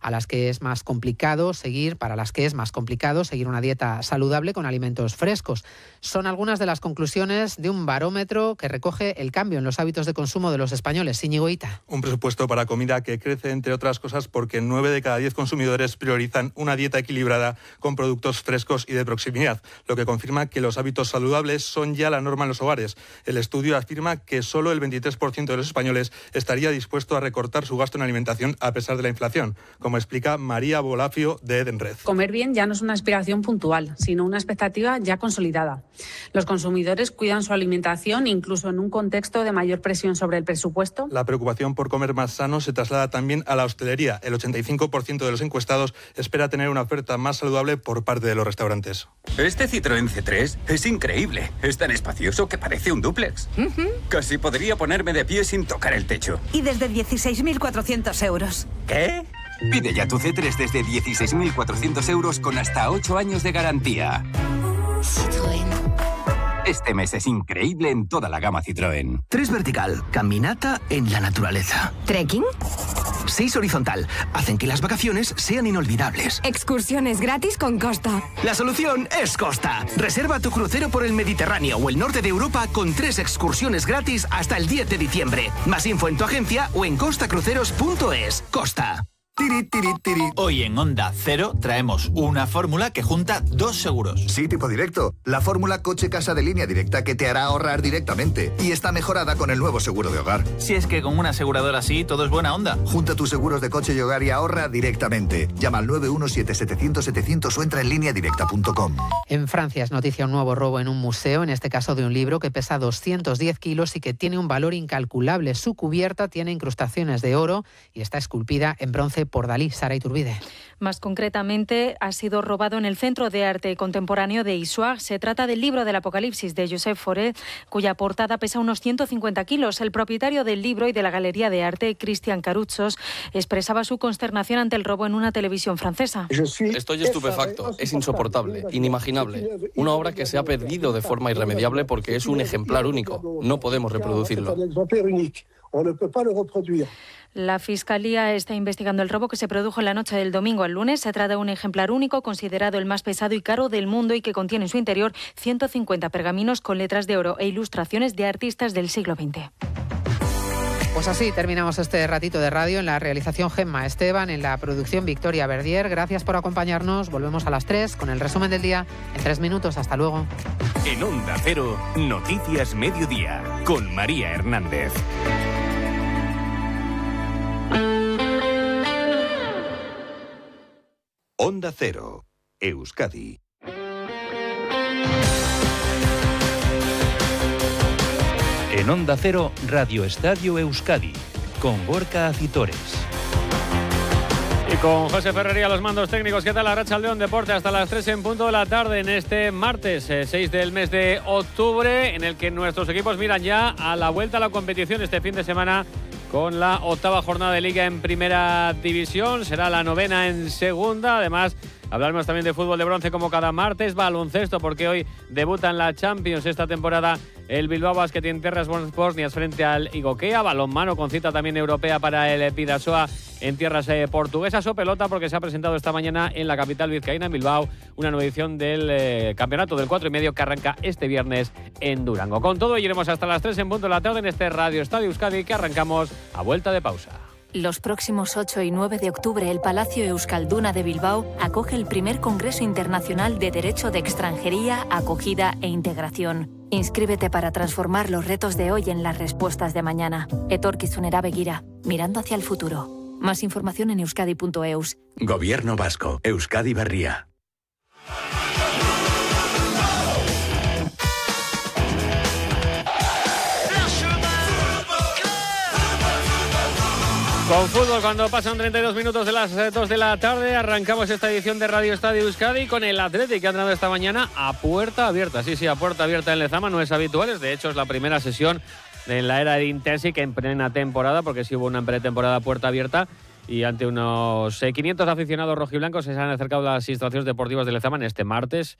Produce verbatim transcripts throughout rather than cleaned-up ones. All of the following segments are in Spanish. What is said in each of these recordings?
a las que es más complicado seguir, para las que es más complicado seguir una dieta saludable con alimentos frescos. Son algunas de las conclusiones de un barómetro que recoge el cambio en los hábitos de consumo de los españoles. Íñigo Hita. Un presupuesto para comida que crece, entre otras cosas, porque nueve de cada diez consumidores priorizan una dieta equilibrada con productos frescos y de proximidad, lo que confirma que los hábitos saludables son ya la norma en los hogares. El estudio afirma que solo el veintitrés por ciento de los españoles estaría dispuesto a recortar su gasto en alimentación a pesar de la inflación, como explica María Bolafio de Edenred. Comer bien ya no es una aspiración puntual, sino una expectativa ya consolidada. Los consumidores cuidan su alimentación incluso en un contexto de mayor presión sobre el presupuesto. La preocupación por comer más sano se traslada también a la hostelería. El ochenta y cinco por ciento de los encuestados espera tener una oferta más saludable por parte de los restaurantes. Este Citroën C tres es increíble. Es tan espacioso que parece un dúplex. Uh-huh. Casi podría ponerme de pie sin tocar el techo. Y desde dieciséis mil cuatrocientos euros. ¿Qué? Pide ya tu C tres desde dieciséis mil cuatrocientos euros con hasta ocho años de garantía. Citroën. Este mes es increíble en toda la gama Citroën. Tres vertical, caminata en la naturaleza. ¿Trekking? Seis horizontal, hacen que las vacaciones sean inolvidables. Excursiones gratis con Costa. La solución es Costa. Reserva tu crucero por el Mediterráneo o el norte de Europa con tres excursiones gratis hasta el diez de diciembre. Más info en tu agencia o en costa cruceros punto es. Costa. Tiri, tiri, tiri. Hoy en Onda Cero traemos una fórmula que junta dos seguros. Sí, tipo directo. La fórmula coche-casa de Línea Directa que te hará ahorrar directamente. Y está mejorada con el nuevo seguro de hogar. Si es que con una aseguradora así todo es buena onda. Junta tus seguros de coche y hogar y ahorra directamente. Llama al nueve uno siete siete cero cero setecientos o entra en línea directa punto com. En Francia es noticia un nuevo robo en un museo, en este caso de un libro que pesa doscientos diez kilos y que tiene un valor incalculable. Su cubierta tiene incrustaciones de oro y está esculpida en bronce por Dalí. Sara Iturbide. Más concretamente, ha sido robado en el Centro de Arte Contemporáneo de Issoire. Se trata del libro del Apocalipsis de Joseph Fauré, cuya portada pesa unos ciento cincuenta kilos. El propietario del libro y de la Galería de Arte, Christian Caruchos, expresaba su consternación ante el robo en una televisión francesa. Estoy estupefacto, es insoportable, inimaginable. Una obra que se ha perdido de forma irremediable porque es un ejemplar único. No podemos reproducirlo. La Fiscalía está investigando el robo que se produjo en la noche del domingo al lunes. Se trata de un ejemplar único, considerado el más pesado y caro del mundo y que contiene en su interior ciento cincuenta pergaminos con letras de oro e ilustraciones de artistas del siglo veinte. Pues así terminamos este ratito de radio. En la realización Gemma Esteban, en la producción Victoria Verdier. Gracias por acompañarnos. Volvemos a las tres con el resumen del día en tres minutos. Hasta luego. En Onda Cero, Noticias Mediodía, con María Hernández. Onda Cero, Euskadi. En Onda Cero, Radio Estadio Euskadi, con Gorka Acitores. Y con José Ferrería a los mandos técnicos. ¿Qué tal? Arratsaldeón Deporte hasta las tres en punto de la tarde en este martes eh, seis del mes de octubre, en el que nuestros equipos miran ya a la vuelta a la competición este fin de semana con la octava jornada de Liga en Primera División. Será la novena en Segunda. Además, hablaremos también de fútbol de bronce como cada martes, baloncesto, porque hoy debuta en la Champions esta temporada el Bilbao Basket en tierras bosnias frente al Igokea. Balonmano con cita también europea para el Bidasoa en tierras eh, portuguesas. O pelota, porque se ha presentado esta mañana en la capital vizcaína, en Bilbao, una nueva edición del eh, campeonato del cuatro y medio que arranca este viernes en Durango. Con todo, iremos hasta las tres en punto de la tarde en este Radio Estadio Euskadi, que arrancamos a vuelta de pausa. Los próximos ocho y nueve de octubre, el Palacio Euskalduna de Bilbao acoge el primer Congreso Internacional de Derecho de Extranjería, Acogida e Integración. Inscríbete para transformar los retos de hoy en las respuestas de mañana. Etorkizunera begira, mirando hacia el futuro. Más información en euskadi punto eus. Gobierno Vasco, Euskadi Berria. Con fútbol, cuando pasan treinta y dos minutos de las dos de la tarde, arrancamos esta edición de Radio Estadio Euskadi con el Athletic, que ha entrado esta mañana a puerta abierta. Sí, sí, a puerta abierta en Lezama, no es habitual, de hecho es la primera sesión en la era de Intensic en plena temporada, porque sí hubo una pretemporada a puerta abierta, y ante unos quinientos aficionados rojiblancos se han acercado las instalaciones deportivas de Lezama en este martes.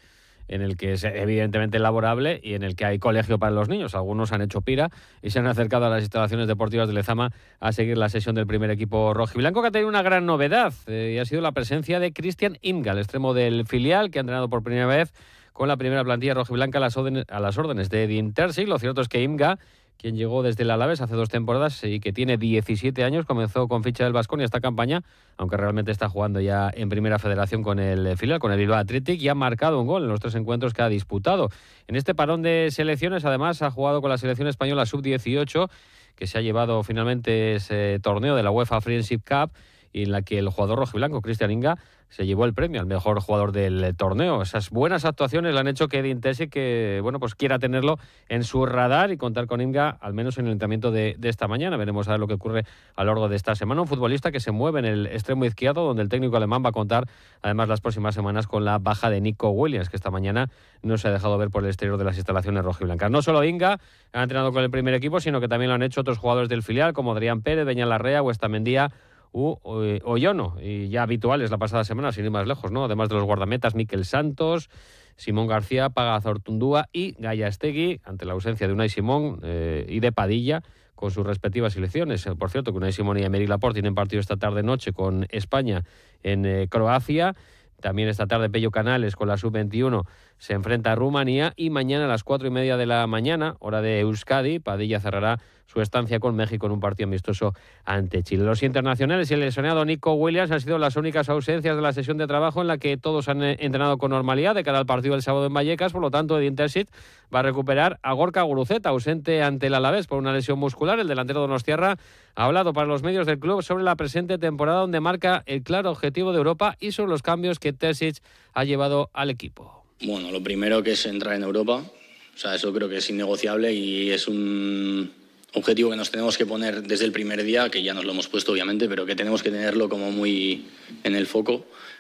en el que es evidentemente laborable y en el que hay colegio para los niños. Algunos han hecho pira y se han acercado a las instalaciones deportivas de Lezama a seguir la sesión del primer equipo rojiblanco, que ha tenido una gran novedad eh, y ha sido la presencia de Cristian Imga, el extremo del filial, que ha entrenado por primera vez con la primera plantilla rojiblanca a las órdenes, a las órdenes de Edin Terzic. Lo cierto es que Imga, quien llegó desde el Alavés hace dos temporadas y que tiene diecisiete años, comenzó con ficha del Baskonia esta campaña, aunque realmente está jugando ya en primera federación con el filial, con el Bilbao Athletic, y ha marcado un gol en los tres encuentros que ha disputado. En este parón de selecciones, además, ha jugado con la selección española sub dieciocho, que se ha llevado finalmente ese torneo de la UEFA Friendship Cup, y en la que el jugador rojiblanco, Cristian Imga, se llevó el premio al mejor jugador del torneo. Esas buenas actuaciones le han hecho que Edin Terzic, que bueno, pues quiera tenerlo en su radar y contar con Imga, al menos en el entrenamiento de, de esta mañana. Veremos a ver lo que ocurre a lo largo de esta semana. Un futbolista que se mueve en el extremo izquierdo, donde el técnico alemán va a contar además las próximas semanas con la baja de Nico Williams, que esta mañana no se ha dejado ver por el exterior de las instalaciones rojiblancas. No solo Imga ha entrenado con el primer equipo, sino que también lo han hecho otros jugadores del filial, como Adrián Pérez, Beñat Larrea o Estamendia u Oyono, y ya habituales la pasada semana, sin ir más lejos, ¿no? Además de los guardametas Mikel Santos, Simón García, Pagazortundúa y Gallastegui, ante la ausencia de Unai Simón eh, y de Padilla, con sus respectivas selecciones. Por cierto, que Unai Simón y Aymeric Laporte tienen partido esta tarde-noche con España en eh, Croacia. También esta tarde Pello Canales con la sub veintiuno se enfrenta a Rumanía, y mañana a las cuatro y media de la mañana, hora de Euskadi, Padilla cerrará su estancia con México en un partido amistoso ante Chile. Los internacionales y el lesionado Nico Williams han sido las únicas ausencias de la sesión de trabajo, en la que todos han entrenado con normalidad de cara al partido del sábado en Vallecas. Por lo tanto, Edin Terzic va a recuperar a Gorka Guruceta, ausente ante el Alavés por una lesión muscular. El delantero donostiarra ha hablado para los medios del club sobre la presente temporada, donde marca el claro objetivo de Europa, y sobre los cambios que Terzic ha llevado al equipo. Bueno, lo primero que es entrar en Europa, o sea, eso creo que es innegociable y es un objetivo que nos tenemos que poner desde el primer día, que ya nos lo hemos puesto obviamente, pero que tenemos que tenerlo como muy en el foco,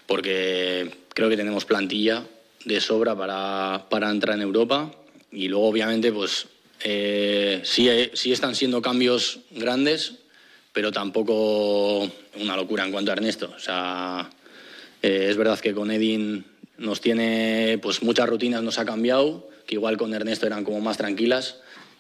porque creo que tenemos plantilla de sobra para, para entrar en Europa. Y luego obviamente pues eh, sí, sí están siendo cambios grandes, pero tampoco una locura en cuanto a Ernesto. O sea, eh, es verdad que con Edin nos tiene, pues muchas rutinas nos ha cambiado, que igual con Ernesto eran como más tranquilas,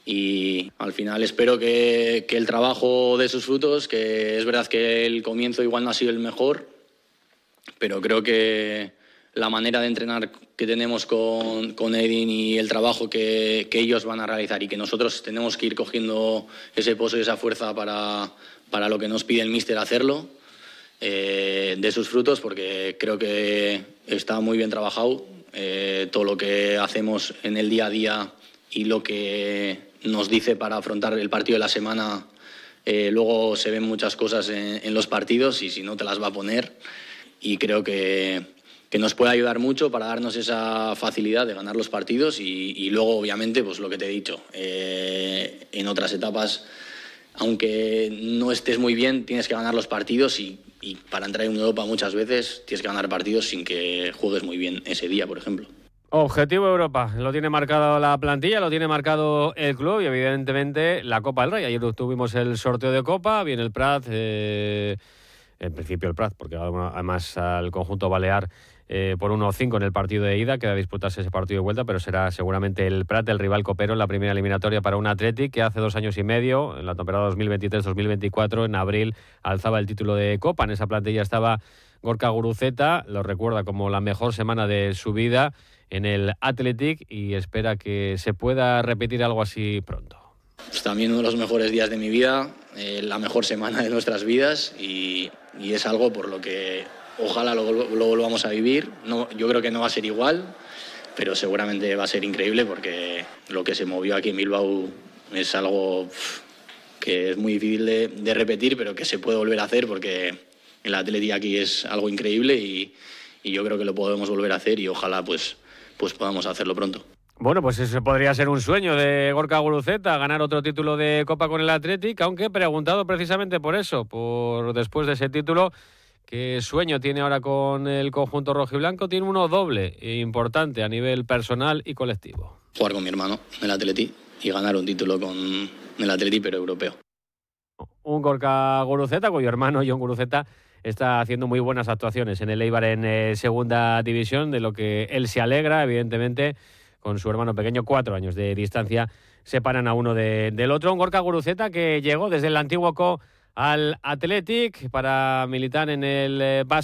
y al final espero que, que el trabajo dé sus frutos, que es verdad que el comienzo igual no ha sido el mejor, pero creo que la manera de entrenar que tenemos con, con Edin y el trabajo que, que ellos van a realizar, y que nosotros tenemos que ir cogiendo ese pozo y esa fuerza para, para lo que nos pide el míster hacerlo, eh, de sus frutos, porque creo que está muy bien trabajado eh, todo lo que hacemos en el día a día y lo que nos dice para afrontar el partido de la semana. Eh, luego se ven muchas cosas en, en los partidos, y si no te las va a poner, y creo que, que nos puede ayudar mucho para darnos esa facilidad de ganar los partidos. Y, y luego obviamente pues lo que te he dicho, eh, en otras etapas, aunque no estés muy bien, tienes que ganar los partidos, y, y para entrar en Europa muchas veces tienes que ganar partidos sin que juegues muy bien ese día, por ejemplo. Objetivo Europa, lo tiene marcado la plantilla, lo tiene marcado el club, y evidentemente la Copa del Rey. Ayer tuvimos el sorteo de Copa, viene el Prat, eh, en principio el Prat, porque además al conjunto balear eh, por uno cinco en el partido de ida, queda disputarse ese partido de vuelta, pero será seguramente el Prat el rival copero en la primera eliminatoria para un Athletic que hace dos años y medio, en la temporada dos mil veintitrés dos mil veinticuatro, en abril alzaba el título de Copa. En esa plantilla estaba Gorka Guruceta, lo recuerda como la mejor semana de su vida en el Athletic, y espera que se pueda repetir algo así pronto. Pues también uno de los mejores días de mi vida, eh, la mejor semana de nuestras vidas, y, y es algo por lo que ojalá lo, lo volvamos a vivir. No, yo creo que no va a ser igual, pero seguramente va a ser increíble, porque lo que se movió aquí en Bilbao es algo pff, que es muy difícil de, de repetir, pero que se puede volver a hacer, porque el Athletic aquí es algo increíble, y, y yo creo que lo podemos volver a hacer, y ojalá pues pues podamos hacerlo pronto. Bueno, pues ese podría ser un sueño de Gorka Guruceta, ganar otro título de Copa con el Athletic, aunque preguntado precisamente por eso, por después de ese título, ¿qué sueño tiene ahora con el conjunto rojiblanco? Tiene uno doble e importante a nivel personal y colectivo. Jugar con mi hermano en el Athletic y ganar un título con el Athletic, pero europeo. Un Gorka Guruceta, cuyo hermano Jon Guruceta está haciendo muy buenas actuaciones en el Eibar en eh, segunda división, de lo que él se alegra, evidentemente, con su hermano pequeño, cuatro años de distancia separan a uno de, del otro. Un Gorka Guruceta que llegó desde el antiguo C O al Athletic para militar en el Basque